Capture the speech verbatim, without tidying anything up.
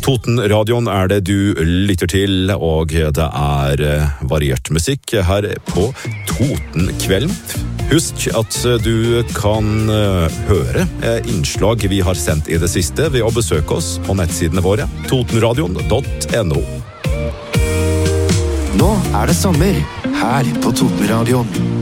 Totenradioen er det du lytter til, og det er variert musikk her på Totenkvelden. Husk at du kan høre innslag vi har sendt i det siste ved å besøke oss på nettsidene våre, totenradion punktum no. Nå er det sommer her på Totenradioen.